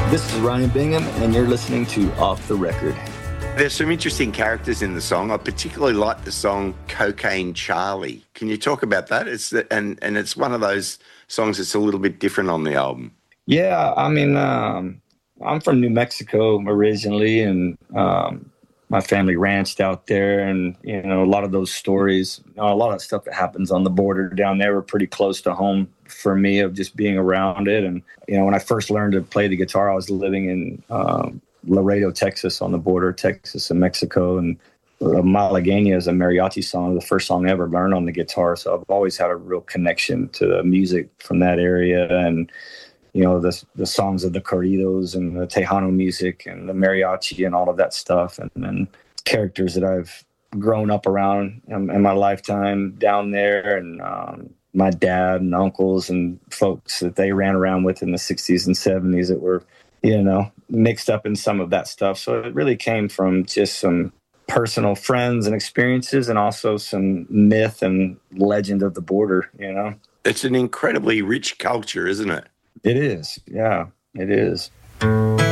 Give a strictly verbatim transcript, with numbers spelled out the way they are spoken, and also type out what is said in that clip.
This is Ryan Bingham, and you're listening to Off the Record. There's some interesting characters in the song. I particularly like the song Cocaine Charlie. Can you talk about that? It's the, and and it's one of those songs that's a little bit different on the album. Yeah, I mean, um, I'm from New Mexico originally, and um, my family ranched out there, and you know, a lot of those stories, you know, a lot of stuff that happens on the border down there were pretty close to home for me, of just being around it. And you know, when I first learned to play the guitar, I was living in um, Laredo, Texas, on the border, Texas and Mexico, and uh, Malagueña is a mariachi song, the first song I ever learned on the guitar. So I've always had a real connection to the music from that area, and you know, the the songs of the corridos and the Tejano music and the mariachi and all of that stuff, and then characters that I've grown up around in, in my lifetime down there, and um, my dad and uncles and folks that they ran around with in the sixties and seventies that were, you know, mixed up in some of that stuff. So it really came from just some personal friends and experiences, and also some myth and legend of the border, you know. It's an incredibly rich culture, isn't it? It is. Yeah, it is.